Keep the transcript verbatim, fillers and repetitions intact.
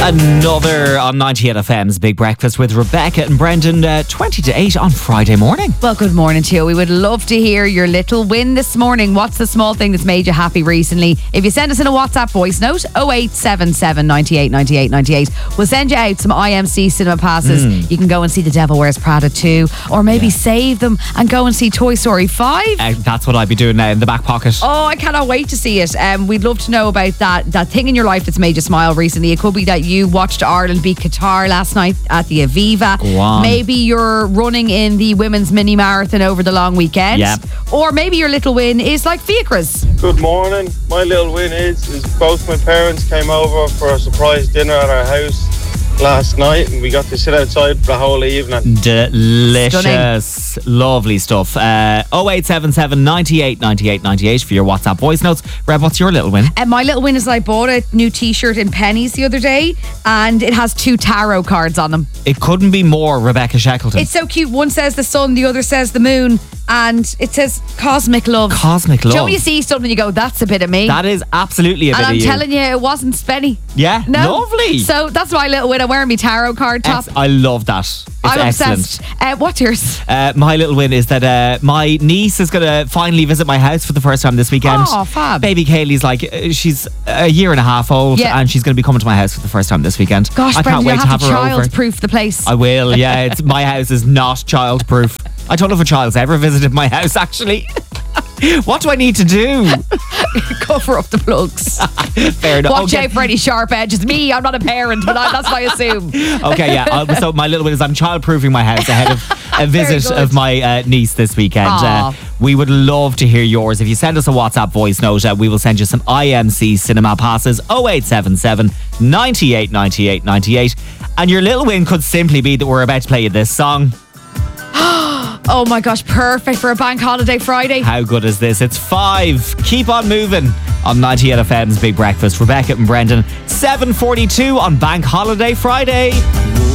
Another on ninety-eight F M's Big Breakfast with Rebecca and Brendan, uh, twenty to eight on Friday morning. Well, good morning to you. We would love to hear your little win this morning. What's the small thing that's made you happy recently? If you send us in a WhatsApp voice note, oh eight seven seven, nine eight, nine eight, nine eight, we'll send you out some I M C cinema passes. Mm. You can go and see The Devil Wears Prada two, or maybe yeah. save them and go and see Toy Story five. Uh, that's what I'd be doing now in the back pocket. Oh, I cannot wait to see it. Um, we'd love to know about that, that thing in your life that's made you smile recently. It could be that you watched Ireland beat Qatar last night at the Aviva. Go on. Maybe you're running in the women's mini marathon over the long weekend. Yep. Or maybe your little win is like Fiacre's. Good morning. My little win is, is both my parents came over for a surprise dinner at our house last night, and we got to sit outside for the whole evening. Delicious. Stunning. Lovely stuff. Uh, oh eight seven seven, nine eight, nine eight, nine eight for your WhatsApp voice notes. Reb, what's your little win? Uh, my little win is I bought a new t-shirt in Pennies the other day, and it has two tarot cards on them. It couldn't be more Rebecca Shackleton. It's so cute. One says the sun, the other says the moon, and it says cosmic love. Cosmic love. Do you know when you see something you go, that's a bit of me? That is absolutely a and bit I'm of you. And I'm telling you, it wasn't Spenny. Yeah, no. Lovely. So that's my little win. I'm wearing my tarot card top. Ex- I love that. It's I'm excellent. obsessed. Uh, what's yours? Uh, my little win is that uh, my niece is going to finally visit my house for the first time this weekend. Oh, fab. Baby Kaylee's like, uh, she's a year and a half old, yeah. and she's going to be coming to my house for the first time this weekend. Gosh, I Brendan, can't wait you'll to have, have to her over. child-proof the place. I will, yeah. It's, my house is not child-proof. I don't know if a child's ever visited my house, actually. What do I need to do? Cover up the plugs. Fair enough. Watch okay. out for any sharp edges. Me, I'm not a parent, but I, that's what I assume. Okay, yeah. Uh, so my little bit is I'm child-proofing my house ahead of a visit of my uh, niece this weekend. Uh, we would love to hear yours. If you send us a WhatsApp voice note, uh, we will send you some I M C cinema passes. oh eight seven seven, nine eight, nine eight, nine eight. And your little win could simply be that we're about to play you this song. Oh my gosh, perfect for a bank holiday Friday. How good is this? It's five. Keep on moving on ninety-eight F M's Big Breakfast. Rebecca and Brendan, seven forty-two on Bank Holiday Friday.